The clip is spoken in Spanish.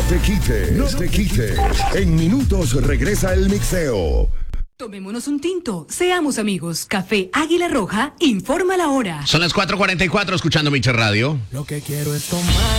te quites, no te quites. En minutos regresa el mixeo. Tomémonos un tinto, seamos amigos. Café Águila Roja informa la hora. Son las 4:44 escuchando Mixer Radio. Lo que quiero es tomar.